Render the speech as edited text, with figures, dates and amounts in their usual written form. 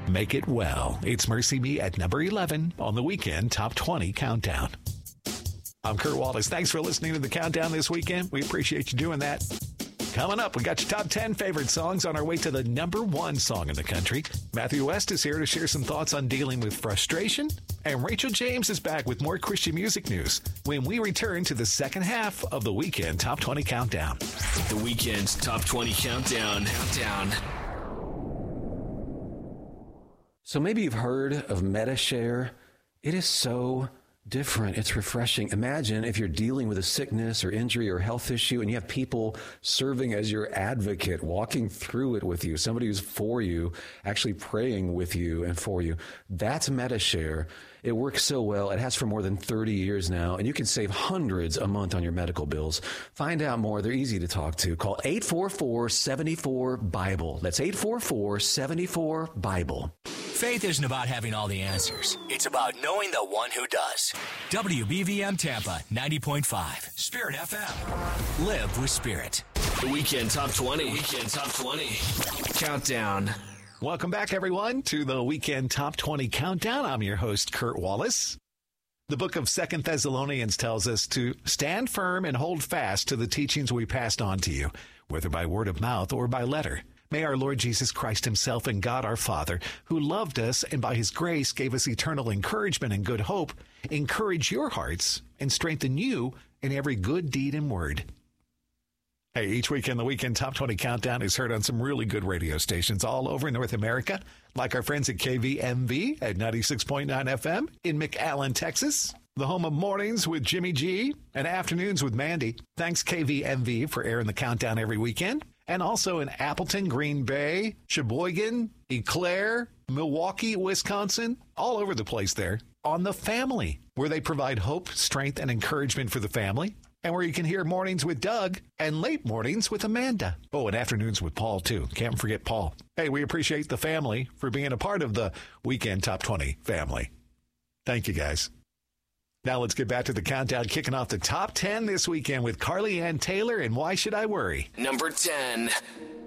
Make it well. It's Mercy Me at number 11 on the Weekend Top 20 Countdown. I'm Kurt Wallace. Thanks for listening to the Countdown this weekend. We appreciate you doing that. Coming up, we got your top 10 favorite songs on our way to the number 1 song in the country. Matthew West is here to share some thoughts on dealing with frustration. And Rachel James is back with more Christian music news when we return to the second half of the Weekend Top 20 Countdown. The Weekend's Top 20 Countdown. So maybe you've heard of Medi-Share. It is so different. It's refreshing. Imagine if you're dealing with a sickness or injury or health issue and you have people serving as your advocate, walking through it with you, somebody who's for you, actually praying with you and for you. That's Medi-Share. It works so well. It has for more than 30 years now, and you can save hundreds a month on your medical bills. Find out more. They're easy to talk to. Call 844-74-BIBLE. That's 844-74-BIBLE. Faith isn't about having all the answers. It's about knowing the one who does. WBVM Tampa 90.5. Spirit FM. Live with Spirit. The Weekend Top 20. Countdown. Welcome back, everyone, to the Weekend Top 20 Countdown. I'm your host, Kurt Wallace. The book of 2 Thessalonians tells us to stand firm and hold fast to the teachings we passed on to you, whether by word of mouth or by letter. May our Lord Jesus Christ himself and God our Father, who loved us and by his grace gave us eternal encouragement and good hope, encourage your hearts and strengthen you in every good deed and word. Hey, each weekend, the Weekend Top 20 Countdown is heard on some really good radio stations all over North America, like our friends at KVMV at 96.9 FM in McAllen, Texas, the home of Mornings with Jimmy G and Afternoons with Mandy. Thanks, KVMV, for airing the countdown every weekend. And also in Appleton, Green Bay, Sheboygan, Eau Claire, Milwaukee, Wisconsin, all over the place there, on The Family, where they provide hope, strength, and encouragement for the family, and where you can hear Mornings with Doug and Late Mornings with Amanda. Oh, and Afternoons with Paul, too. Can't forget Paul. Hey, we appreciate the family for being a part of the Weekend Top 20 family. Thank you, guys. Now let's get back to the countdown, kicking off the top 10 this weekend with Carly Ann Taylor and Why Should I Worry? Number 10.